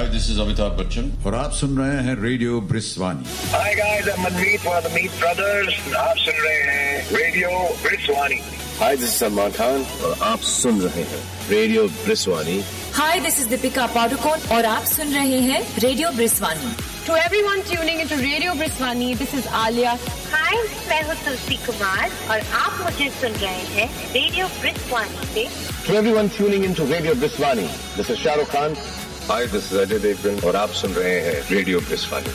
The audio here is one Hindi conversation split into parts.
Hi, this is Amitabh Bachchan. और आप सुन रहे हैं radio ब्रिस्वानी. Hi guys, I'm Manmeet for the Meet Brothers. आप सुन रहे हैं radio ब्रिस्वानी. Hi, this is Salman Khan और आप सुन रहे हैं radio ब्रिस्वानी. Hi, this is Deepika Padukone और आप सुन रहे हैं radio ब्रिस्वानी. To everyone tuning into Radio Briswani, this is Alia. Hi, मैं हूँ तुलसी कुमार और आप मुझे सुन रहे हैं रेडियो ब्रिस्वानी से. To everyone tuning into Radio Briswani, this is Shah Rukh Khan. Hi, this is Ajay Devgan और आप सुन रहे हैं रेडियो ब्रिस्वानी.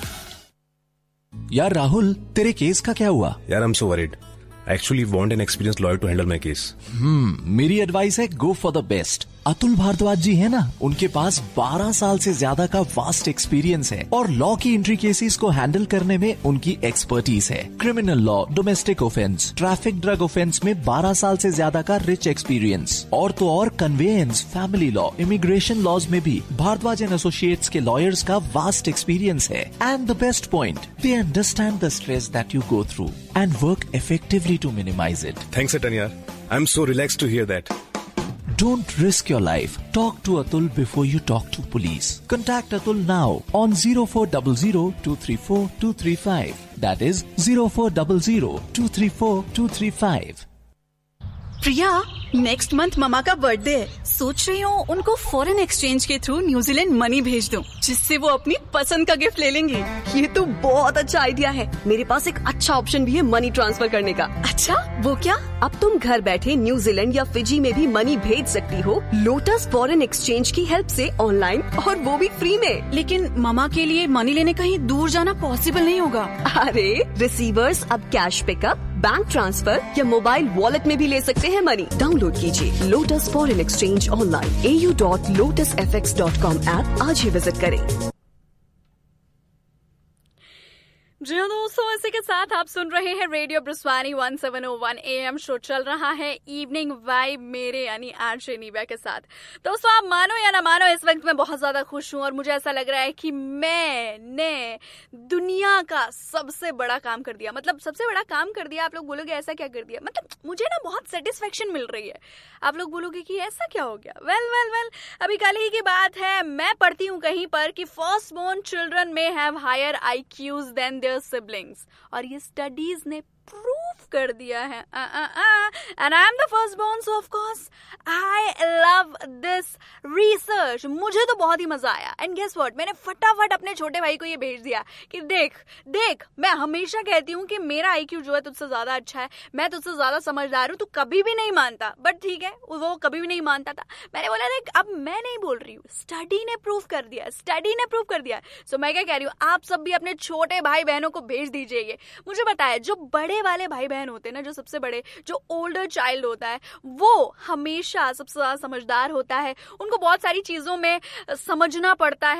यार राहुल, तेरे केस का क्या हुआ? यार I'm so worried. I actually want an experienced lawyer to handle my case. मेरी एडवाइस है go for the best. Atul Bhardwaj जी है ना, उनके पास 12 साल से ज्यादा का वास्ट एक्सपीरियंस है और लॉ की एंट्री केसेस को हैंडल करने में उनकी एक्सपर्टीज है. Criminal law, domestic offence, traffic, drug offence में 12 साल से ज्यादा का रिच एक्सपीरियंस. और तो और conveyance, family law, immigration laws में भी भारद्वाज एंड एसोसिएट्स के लॉयर्स का वास्ट एक्सपीरियंस है. And the best point, they understand the stress that you go through and work effectively to minimize it. Thanks, Atanya. I'm so relaxed to hear that. Don't risk your life. Talk to Atul before you talk to police. Contact Atul now on 0400-234-235. That is 0400-234-235. Priya, next month mama का बर्थडे है. सोच रही हूँ उनको फॉरेन एक्सचेंज के थ्रू न्यूजीलैंड मनी भेज दूँ, जिससे वो अपनी पसंद का गिफ्ट ले लेंगी. ये तो बहुत अच्छा आइडिया है. मेरे पास एक अच्छा ऑप्शन भी है मनी ट्रांसफर करने का. अच्छा, वो क्या? अब तुम घर बैठे न्यूजीलैंड या फिजी में भी मनी भेज सकती हो लोटस फॉरेन एक्सचेंज की हेल्प से ऑनलाइन, और वो भी फ्री में. लेकिन ममा के लिए मनी लेने कहीं दूर जाना पॉसिबल नहीं होगा. अरे रिसीवर्स अब कैश पिकअप, बैंक ट्रांसफर या मोबाइल वॉलेट में भी ले सकते हैं मनी. डाउनलोड कीजिए lotus foreign exchange online au.lotusfx.com app आज ही विजिट करें. जी हाँ दोस्तों, इसी के साथ आप सुन रहे हैं रेडियो ब्रिस्वानी 1701 AM. शो चल रहा है इवनिंग वाइब मेरे यानी आरजे नीबा के साथ. दोस्तों, आप मानो या ना मानो, इस वक्त मैं बहुत ज्यादा खुश हूँ और मुझे ऐसा लग रहा है कि मैंने दुनिया का सबसे बड़ा काम कर दिया. मतलब सबसे बड़ा काम कर दिया. आप लोग बोलोगे ऐसा क्या कर दिया? मतलब मुझे ना बहुत सेटिस्फेक्शन मिल रही है. आप लोग बोलोगे कि ऐसा क्या हो गया? वेल अभी कल ही की बात है, मैं पढ़ती हूँ कहीं पर कि फर्स्ट बोर्न चिल्ड्रन में have higher IQs then there siblings, और ये स्टडीज ने प्रूफ कर दिया है. And I am the first born, so of course I love this research. मुझे तो बहुत ही मजा आया. एंड गेस व्हाट, मैंने फटाफट अपने छोटे भाई को ये भेज दिया कि देख, मैं हमेशा कहती हूँ कि मेरा IQ जो है तुझसे ज्यादा अच्छा है, मैं तुझसे ज्यादा समझदार हूँ. तू कभी भी नहीं मानता, बट ठीक है, वो कभी भी नहीं मानता था. मैंने बोला देख, अब मैं नहीं बोल रही हूँ, स्टडी ने प्रूफ कर दिया. सो मैं क्या कह रही हूँ, आप सब भी अपने छोटे भाई बहनों को भेज दीजिए. मुझे बताया, जो बड़े वाले भाई बहन होते हैं ना, जो सबसे बड़े, जो ओल्डर चाइल्ड होता है, वो हमेशा सबसे ज्यादा समझदार होता है. उनको बहुत सारी चीजों में समझना पड़ता है.